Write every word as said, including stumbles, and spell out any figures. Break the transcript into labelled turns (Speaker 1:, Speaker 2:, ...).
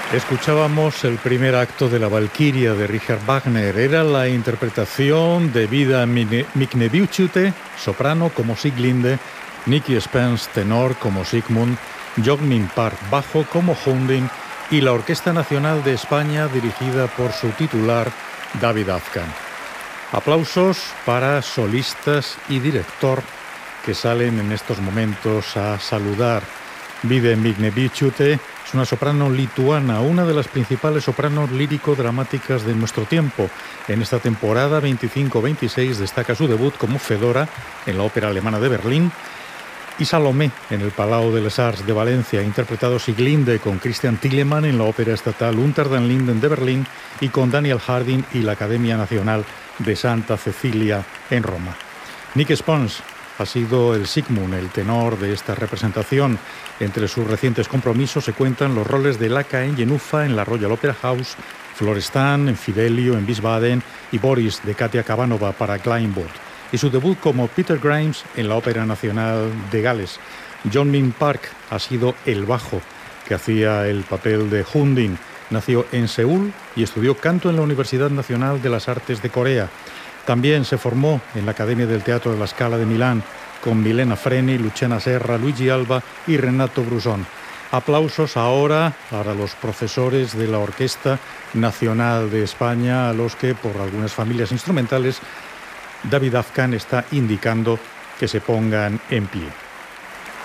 Speaker 1: Escuchábamos el primer acto de la Valquiria de Richard Wagner. Era la interpretación de Vida Miknevičiūtė, soprano, como Sieglinde, Nicky Spence, tenor, como Sigmund, Jong-min Park, bajo, como Hunding, y la Orquesta Nacional de España, dirigida por su titular, David Afkan. Aplausos para solistas y director que salen en estos momentos a saludar. Vida Miknevičiūtė es una soprano lituana, una de las principales sopranos lírico-dramáticas de nuestro tiempo. En esta temporada veinticinco veintiséis destaca su debut como Fedora en la Ópera Alemana de Berlín y Salomé en el Palau de les Arts de Valencia. Ha interpretado Sieglinde con Christian Thielemann en la Ópera Estatal Unter den Linden de Berlín y con Daniel Harding y la Academia Nacional de Santa Cecilia en Roma. Nick Spence ha sido el Sigmund, el tenor de esta representación. Entre sus recientes compromisos se cuentan los roles de Laka en Jenufa en la Royal Opera House, Florestan en Fidelio en Wiesbaden y Boris de Katia Kavanova para Kleinburg, y su debut como Peter Grimes en la Ópera Nacional de Gales. Jong-min Park ha sido el bajo que hacía el papel de Hunding. Nació en Seúl y estudió canto en la Universidad Nacional de las Artes de Corea. También se formó en la Academia del Teatro de la Scala de Milán con Milena Freni, Luciana Serra, Luigi Alba y Renato Brusón. Aplausos ahora para los profesores de la Orquesta Nacional de España, a los que, por algunas familias instrumentales, David Afkan está indicando que se pongan en pie.